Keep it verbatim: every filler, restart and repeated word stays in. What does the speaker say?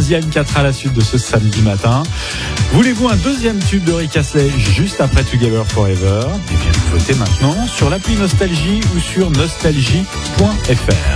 troisième quatre à la suite de ce samedi matin. Voulez-vous un deuxième tube de Rick Astley juste après Together Forever ? Eh bien, vous votez maintenant sur l'appli Nostalgie ou sur nostalgie point f r.